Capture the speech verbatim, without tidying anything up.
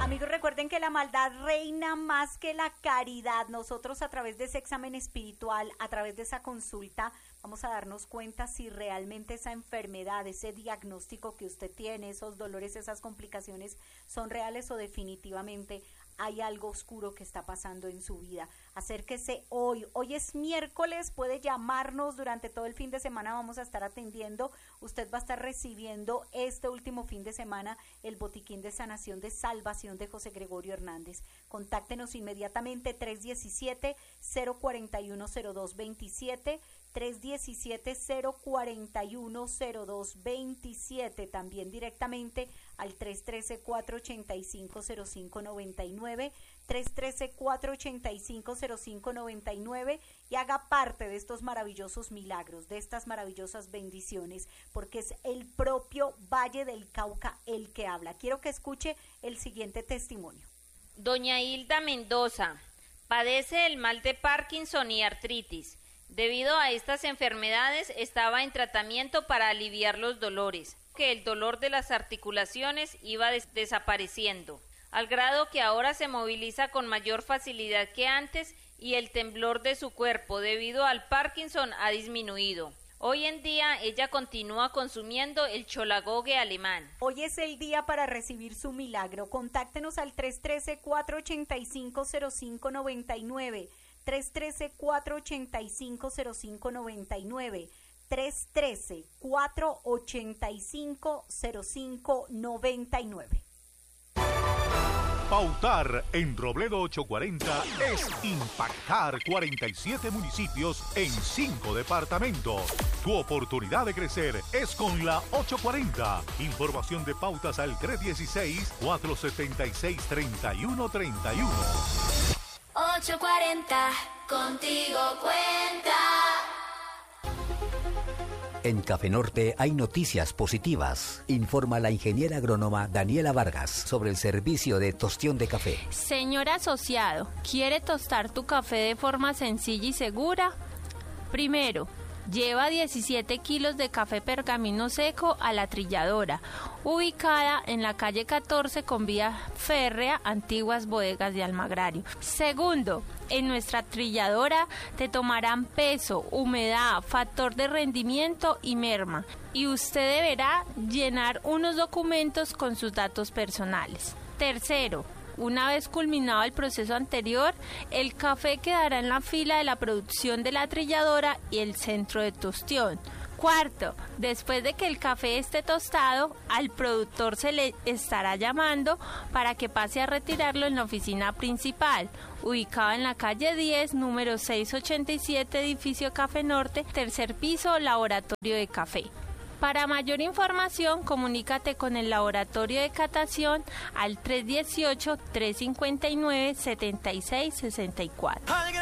Amigos, recuerden que la maldad reina más que la caridad. Nosotros a través de ese examen espiritual, a través de esa consulta, vamos a darnos cuenta si realmente esa enfermedad, ese diagnóstico que usted tiene, esos dolores, esas complicaciones son reales o definitivamente hay algo oscuro que está pasando en su vida. Acérquese hoy, hoy es miércoles, puede llamarnos durante todo el fin de semana, vamos a estar atendiendo, usted va a estar recibiendo este último fin de semana el botiquín de sanación de salvación de José Gregorio Hernández. Contáctenos inmediatamente tres diecisiete, cero cuarenta y uno, cero dos veintisiete, tres diecisiete, cero cuarenta y uno, cero dos veintisiete, también directamente al tres trece, cuatro ochenta y cinco, cero cinco noventa y nueve, tres trece, cuatro ochenta y cinco, cero cinco noventa y nueve y haga parte de estos maravillosos milagros, de estas maravillosas bendiciones, porque es el propio Valle del Cauca el que habla. Quiero que escuche el siguiente testimonio. Doña Hilda Mendoza padece el mal de Parkinson y artritis. Debido a estas enfermedades estaba en tratamiento para aliviar los dolores, que el dolor de las articulaciones iba des- desapareciendo, al grado que ahora se moviliza con mayor facilidad que antes y el temblor de su cuerpo debido al Parkinson ha disminuido. Hoy en día ella continúa consumiendo el cholagogue alemán. Hoy es el día para recibir su milagro. Contáctenos al tres trece, cuatro ochenta y cinco, cero cinco noventa y nueve. tres trece, cuatro ochenta y cinco, cero cinco noventa y nueve, tres trece, cuatro ochenta y cinco, cero cinco noventa y nueve. Pautar en Robledo ochocientos cuarenta es impactar cuarenta y siete municipios en cinco departamentos. Tu oportunidad de crecer es con la ochocientos cuarenta. Información de pautas al tres dieciséis, cuatro setenta y seis, treinta y uno treinta y uno. ochocientos cuarenta, contigo cuenta. En Café Norte hay noticias positivas. Informa la ingeniera agrónoma Daniela Vargas sobre el servicio de tostión de café. Señor asociado, ¿quiere tostar tu café de forma sencilla y segura? Primero, lleva diecisiete kilos de café pergamino seco a la trilladora, ubicada en la calle catorce con vía férrea, antiguas bodegas de Almagrario. Segundo, en nuestra trilladora te tomarán peso, humedad, factor de rendimiento y merma, y usted deberá llenar unos documentos con sus datos personales. Tercero, una vez culminado el proceso anterior, el café quedará en la fila de la producción de la trilladora y el centro de tostión. Cuarto, después de que el café esté tostado, al productor se le estará llamando para que pase a retirarlo en la oficina principal, ubicada en la calle diez, número seiscientos ochenta y siete, edificio Café Norte, tercer piso, laboratorio de café. Para mayor información, comunícate con el laboratorio de catación al tres dieciocho, tres cincuenta y nueve, setenta y seis sesenta y cuatro.